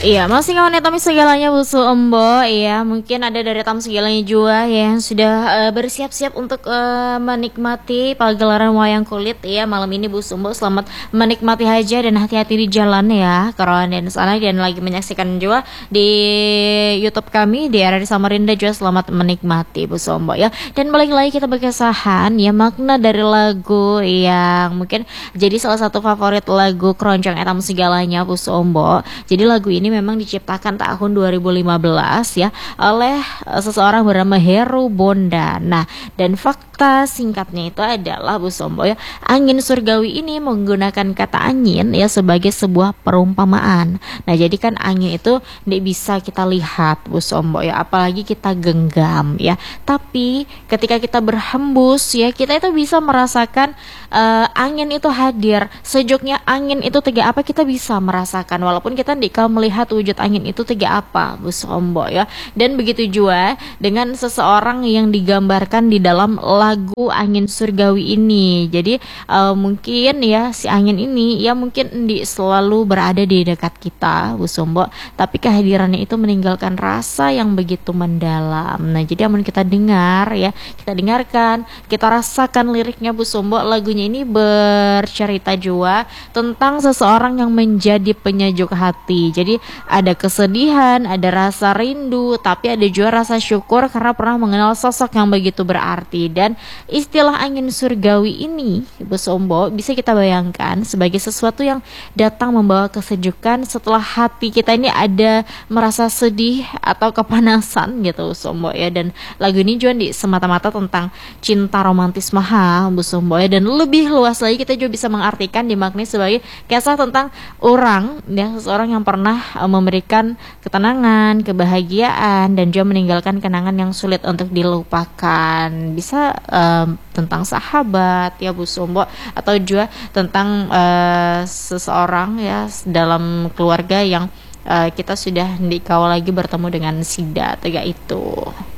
Iya, masih kawan tamu segalanya busu Embo. Iya, mungkin ada dari tamu segalanya juga yang sudah bersiap-siap untuk menikmati pagelaran wayang kulit. Iya, malam ini busu Embo selamat menikmati aja dan hati-hati di jalan ya, kawan dan sana dan lagi menyaksikan juga di YouTube kami di RRI Samarinda juga selamat menikmati busu Embo ya. Dan balik lagi kita berkesahan ya makna dari lagu yang mungkin jadi salah satu favorit lagu keroncong etam segalanya busu Embo. Jadi lagu ini memang diciptakan tahun 2015 ya oleh seseorang bernama Heru Bonda. Nah, dan fakta singkatnya itu adalah Bu Sombo ya, angin surgawi ini menggunakan kata angin ya sebagai sebuah perumpamaan. Nah, jadi kan angin itu tidak bisa kita lihat Bu Sombo ya, apalagi kita genggam ya. Tapi ketika kita berhembus ya, kita itu bisa merasakan angin itu hadir. Sejuknya angin itu tiga apa kita bisa merasakan walaupun kita tidak melihat wujud angin itu tiga apa Bu Sombo ya. Dan begitu juga dengan seseorang yang digambarkan di dalam lagu Angin Surgawi ini. Jadi mungkin ya si angin ini ya mungkin selalu berada di dekat kita Bu Sombo, tapi kehadirannya itu meninggalkan rasa yang begitu mendalam. Nah, jadi amun kita dengar ya, kita dengarkan, kita rasakan liriknya Bu Sombo. Lagunya ini bercerita juga tentang seseorang yang menjadi penyejuk hati. Jadi ada kesedihan, ada rasa rindu, tapi ada juga rasa syukur karena pernah mengenal sosok yang begitu berarti. Dan istilah angin surgawi ini, Bu Sombo, bisa kita bayangkan sebagai sesuatu yang datang membawa kesejukan setelah hati kita ini ada merasa sedih atau kepanasan gitu Bu Sombo ya. Dan lagu ini juga di semata-mata tentang cinta romantis maha Bu Sombo ya. Dan lebih luas lagi kita juga bisa mengartikan dimaknai sebagai kisah tentang orang ya, seseorang yang pernah memberikan ketenangan, kebahagiaan dan juga meninggalkan kenangan yang sulit untuk dilupakan. Bisa tentang sahabat ya Bu Sombo, atau juga tentang seseorang ya dalam keluarga yang kita sudah dikawal lagi bertemu dengan sida tega itu.